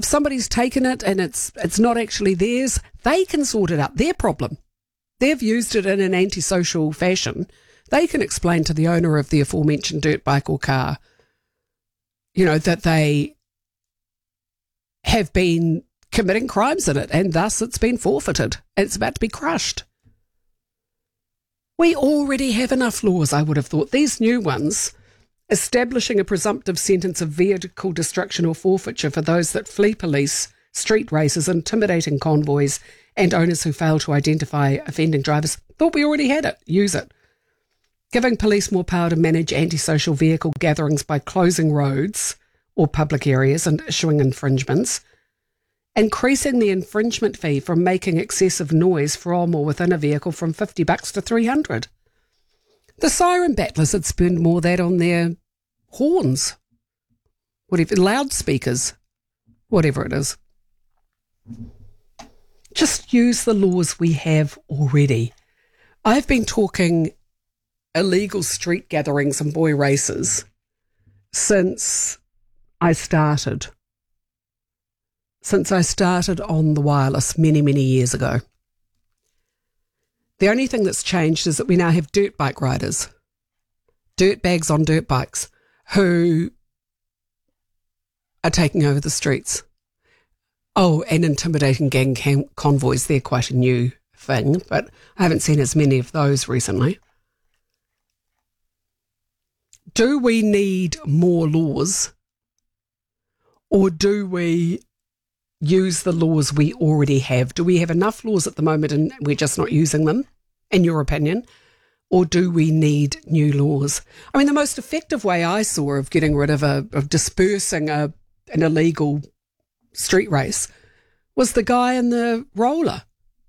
If somebody's taken it and it's not actually theirs, they can sort it out. Their problem. They've used it in an antisocial fashion. They can explain to the owner of the aforementioned dirt bike or car, that they have been committing crimes in it, and thus it's been forfeited and it's about to be crushed. We already have enough laws, I would have thought. These new ones, establishing a presumptive sentence of vehicle destruction or forfeiture for those that flee police, street races, intimidating convoys, and owners who fail to identify offending drivers. Thought we already had it. Use it. Giving police more power to manage antisocial vehicle gatherings by closing roads or public areas and issuing infringements. Increasing the infringement fee from making excessive noise from or within a vehicle from $50 to $300. The siren battlers had spent more of that on their horns, whatever, loudspeakers, whatever it is. Just use the laws we have already. I've been talking illegal street gatherings and boy races since I started on the wireless many, many years ago. The only thing that's changed is that we now have dirt bike riders, dirt bags on dirt bikes, who are taking over the streets. Oh, and intimidating gang convoys. They're quite a new thing, but I haven't seen as many of those recently. Do we need more laws, or do we use the laws we already have? Do we have enough laws at the moment and we're just not using them, in your opinion? Or do we need new laws? I mean, the most effective way I saw of getting rid of dispersing an illegal street race was the guy in the roller,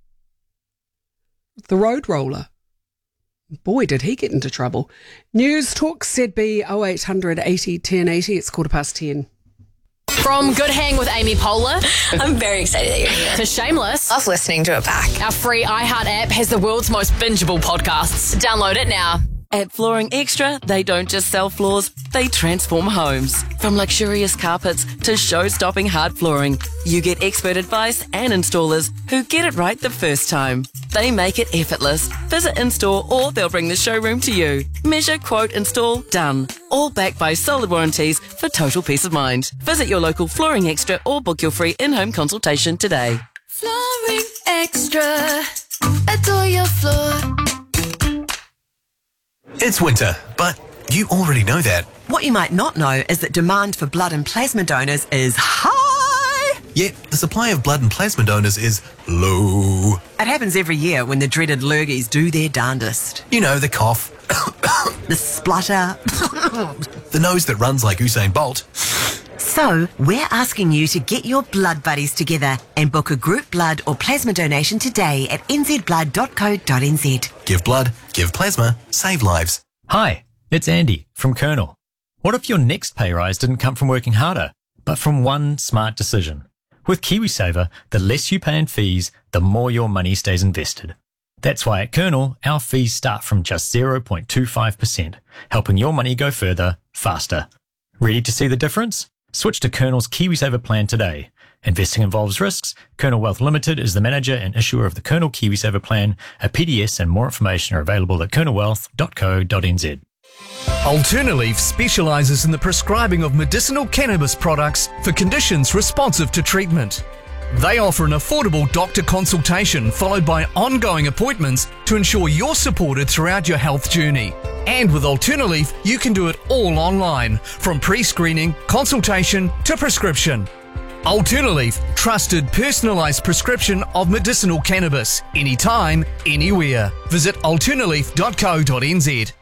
the road roller. Boy, did he get into trouble. News Talk ZB 0800 80 1080. It's 10:15. From Good Hang with Amy Poehler I'm very excited that you're here. to Shameless, Love listening to it back. our free iHeart app has the world's most bingeable podcasts. Download it now. At Flooring Extra, they don't just sell floors, they transform homes. From luxurious carpets to show-stopping hard flooring, you get expert advice and installers who get it right the first time. They make it effortless. Visit in-store or they'll bring the showroom to you. Measure, quote, install, done. All backed by solid warranties for total peace of mind. Visit your local Flooring Extra or book your free in-home consultation today. Flooring Extra. Adore your floor. It's winter, but you already know that. What you might not know is that demand for blood and plasma donors is high. Yet the supply of blood and plasma donors is low. It happens every year when the dreaded lurgies do their darndest. You know, the cough, The splutter. the nose that runs like Usain Bolt. So, we're asking you to get your blood buddies together and book a group blood or plasma donation today at nzblood.co.nz. Give blood, give plasma, save lives. Hi, it's Andy from Colonel. What if your next pay rise didn't come from working harder, but from one smart decision? With KiwiSaver, the less you pay in fees, the more your money stays invested. That's why at Colonel, our fees start from just 0.25%, helping your money go further, faster. Ready to see the difference? Switch to Colonel's KiwiSaver plan today. Investing involves risks. Colonel Wealth Limited is the manager and issuer of the Colonel KiwiSaver plan. A PDS and more information are available at colonelwealth.co.nz. Alternaleaf specialises in the prescribing of medicinal cannabis products for conditions responsive to treatment. They offer an affordable doctor consultation followed by ongoing appointments to ensure you're supported throughout your health journey. And with Alternaleaf, you can do it all online, from pre-screening, consultation to prescription. Alternaleaf, trusted personalised prescription of medicinal cannabis, anytime, anywhere. Visit alternaleaf.co.nz.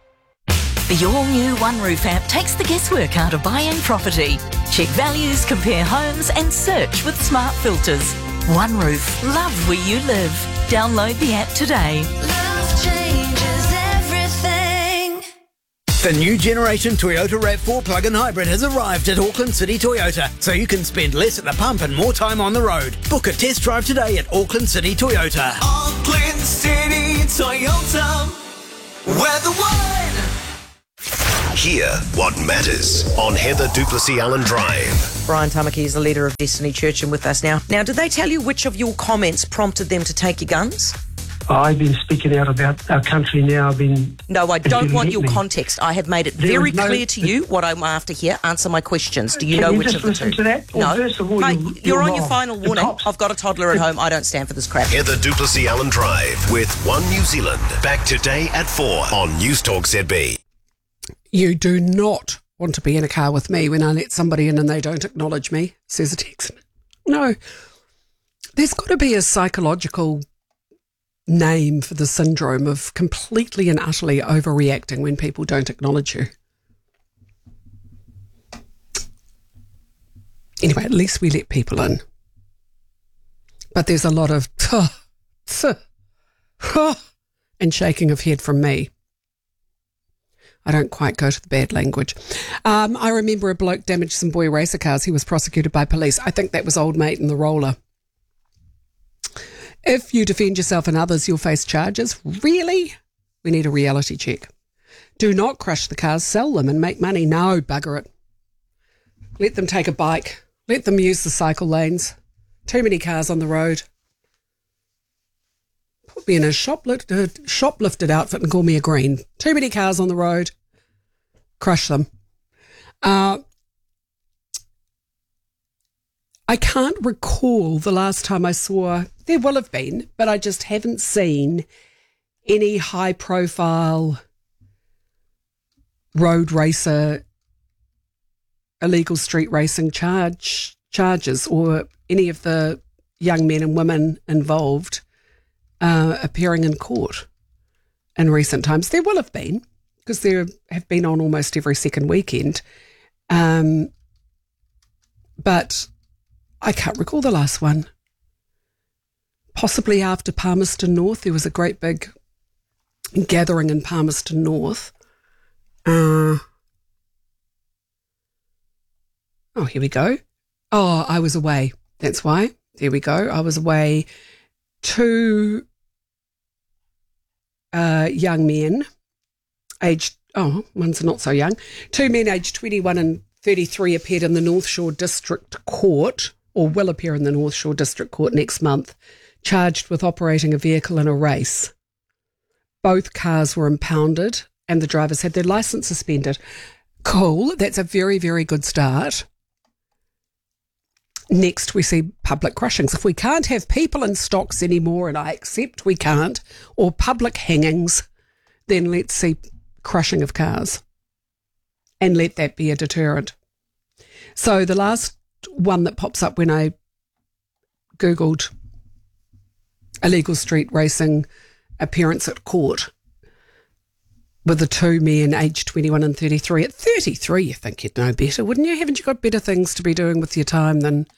The all-new One Roof app takes the guesswork out of buying property. Check values, compare homes and search with smart filters. One Roof, love where you live. Download the app today. Love changes everything. The new generation Toyota RAV4 plug-in hybrid has arrived at Auckland City Toyota, so you can spend less at the pump and more time on the road. Book a test drive today at Auckland City Toyota. Auckland City Toyota, we're the one. hear what matters on Heather Duplessis Allen Drive. Brian Tamaki is the leader of Destiny Church and with us now. Now, did they tell you which of your comments prompted them to take your guns? I've been speaking out about our country now. No, I don't want your context. I have made it very clear to you what I'm after here. Answer my questions. Do you know which of the two? To that? No. First of all, mate, you're on wrong. your final warning. I've got a toddler at home. I don't stand for this crap. Heather Duplessis Allen Drive with One New Zealand. Back today at 4 on News Talk ZB. You do not want to be in a car with me when I let somebody in and they don't acknowledge me, says a text. No. There's got to be a psychological name for the syndrome of completely and utterly overreacting when people don't acknowledge you. Anyway, at least we let people in. But there's a lot of and shaking of head from me. I don't quite go to the bad language. I remember a bloke damaged some boy racer cars. He was prosecuted by police. I think that was old mate in the roller. If you defend yourself and others, you'll face charges. Really? We need a reality check. Do not crush the cars, sell them and make money. No, bugger it. Let them take a bike. Let them use the cycle lanes. Too many cars on the road. Put me in a shoplifted outfit and call me a green. Too many cars on the road. Crush them. I can't recall the last time I saw, there will have been, but I just haven't seen any high-profile road racer, illegal street racing charges or any of the young men and women involved appearing in court in recent times. There will have been, because there have been on almost every second weekend. But I can't recall the last one. Possibly after Palmerston North. There was a great big gathering in Palmerston North. Oh, here we go. Oh, I was away. That's why. There we go. I was away. Two young men, one's not so young. Two men aged 21 and 33 appeared in the North Shore District Court, or will appear in the North Shore District Court next month, charged with operating a vehicle in a race. Both cars were impounded and the drivers had their licence suspended. Cool. That's a very, very good start. Next, we see public crushings. If we can't have people in stocks anymore, and I accept we can't, or public hangings, then let's see crushing of cars. And let that be a deterrent. So the last one that pops up when I Googled illegal street racing appearance at court with the two men aged 21 and 33. At 33, you think you'd know better, wouldn't you? Haven't you got better things to be doing with your time than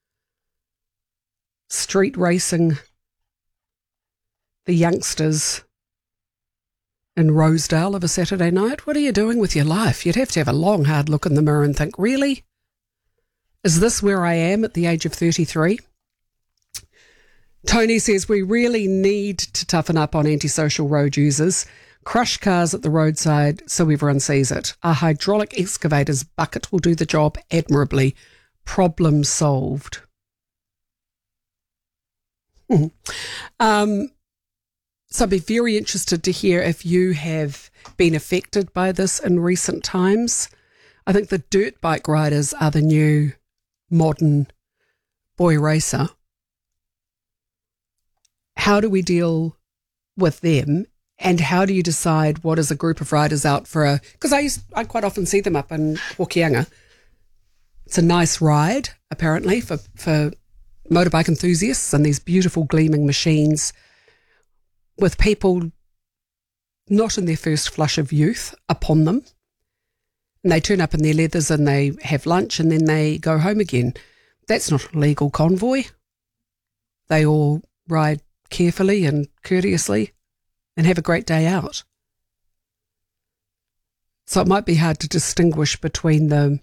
street racing the youngsters in Rosedale of a Saturday night? What are you doing with your life? You'd have to have a long, hard look in the mirror and think, really? Is this where I am at the age of 33? Tony says we really need to toughen up on antisocial road users. Crush cars at the roadside so everyone sees it. A hydraulic excavator's bucket will do the job admirably. Problem solved. So I'd be very interested to hear if you have been affected by this in recent times. I think the dirt bike riders are the new modern boy racer. How do we deal with them, and how do you decide what is a group of riders out for a... Because I quite often see them up in Hokianga. It's a nice ride, apparently, for motorbike enthusiasts, and these beautiful gleaming machines with people not in their first flush of youth upon them. And they turn up in their leathers and they have lunch and then they go home again. That's not a legal convoy. They all ride carefully and courteously and have a great day out. So it might be hard to distinguish between the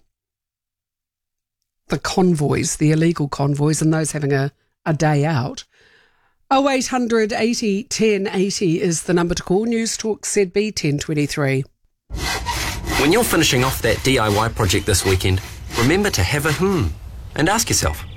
convoys, the illegal convoys, and those having a day out. 0800 80 10 80 is the number to call. News Talk ZB 1023. When you're finishing off that DIY project this weekend, remember to have a and ask yourself,